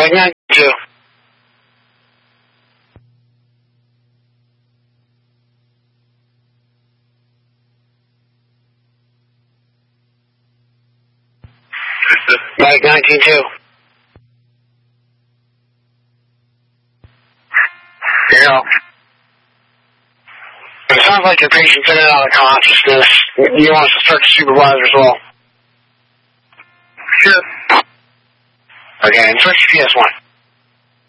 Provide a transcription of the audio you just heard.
Mag 92. Mag 19-2. Yeah. It sounds like your patient's in and out of consciousness. You want us to start the supervisor as well? Sure. Okay, and switch to PS1.